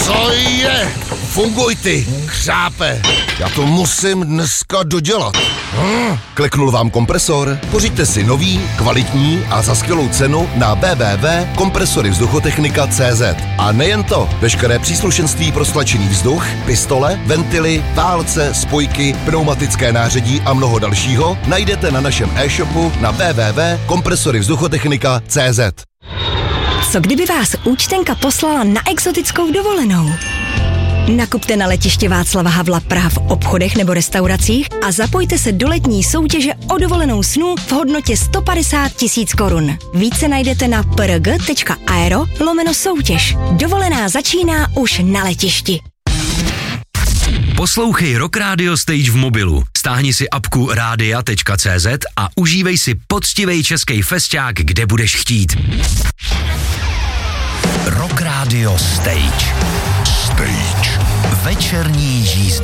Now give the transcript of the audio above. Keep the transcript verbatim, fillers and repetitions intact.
Co je? Funguj ty, křápe. Já to musím dneska dodělat. Hm. Kleknul vám kompresor? Pořiďte si nový, kvalitní a za skvělou cenu na w w w tečka kompresory vzduchotechnika tečka c z. A nejen to, veškeré příslušenství pro stlačený vzduch, pistole, ventily, válce, spojky, pneumatické nářadí a mnoho dalšího najdete na našem e-shopu na w w w tečka kompresory vzduchotechnika tečka c z. Co kdyby vás účtenka poslala na exotickou dovolenou? Nakupte na letiště Václava Havla Praha v obchodech nebo restauracích a zapojte se do letní soutěže o dovolenou snů v hodnotě sto padesát tisíc korun. Více najdete na prg tečka aero lomeno soutěž. Dovolená začíná už na letišti. Poslouchej Rock Radio Stage v mobilu. Stáhni si apku rádia tečka c z a užívej si poctivej český fesťák, kde budeš chtít. Rock Radio Stage. Stage. Večerní jízda.